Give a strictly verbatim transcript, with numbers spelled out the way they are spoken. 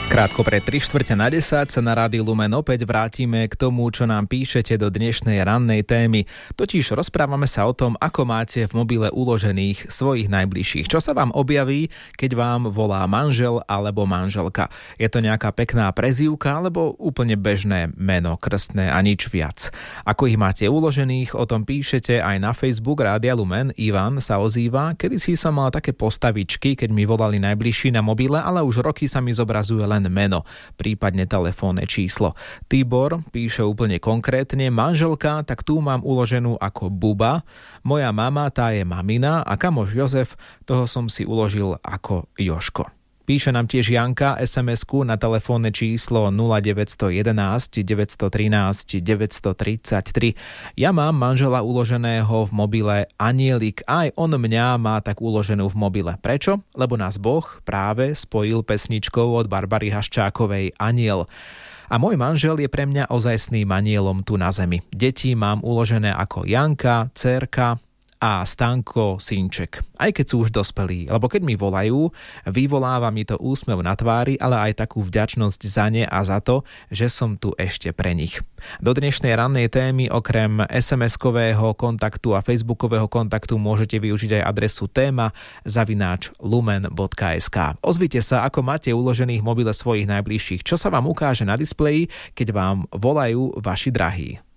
Krátko pred tri štvrte na desať sa na Rádiu Lumen opäť vrátime k tomu, čo nám píšete do dnešnej rannej témy. Totiž rozprávame sa o tom, ako máte v mobile uložených svojich najbližších. Čo sa vám objaví, keď vám volá manžel alebo manželka. Je to nejaká pekná prezývka alebo úplne bežné meno, krstné a nič viac. Ako ich máte uložených, o tom píšete aj na Facebook Rádia Lumen. Ivan sa ozýva: kedysi som mal také postavičky, keď mi volali najbližší na mobile, ale už roky sa mi zobrazuje len meno, prípadne telefónne číslo. Tibor píše úplne konkrétne: manželka, tak tu mám uloženú ako Buba, moja mama, tá je mamina, a kamoš Jozef, toho som si uložil ako Joško. Píše nám tiež Janka es em esku na telefónne číslo nula deväť jedna jedna, deväť jedna tri, deväť tri tri. Ja mám manžela uloženého v mobile Anielik, aj on mňa má tak uloženú v mobile. Prečo? Lebo nás Boh práve spojil pesničkou od Barbary Haščákovej Aniel. A môj manžel je pre mňa ozajstným anielom tu na zemi. Deti mám uložené ako Janka, dcérka a Stanko, synček. Aj keď sú už dospelí, lebo keď mi volajú, vyvoláva mi to úsmev na tvári, ale aj takú vďačnosť za ne a za to, že som tu ešte pre nich. Do dnešnej rannej témy okrem es em eskového kontaktu a facebookového kontaktu môžete využiť aj adresu téma zavináč lumen bodka es ká. Ozvite sa, ako máte uložených v mobile svojich najbližších, čo sa vám ukáže na displeji, keď vám volajú vaši drahí.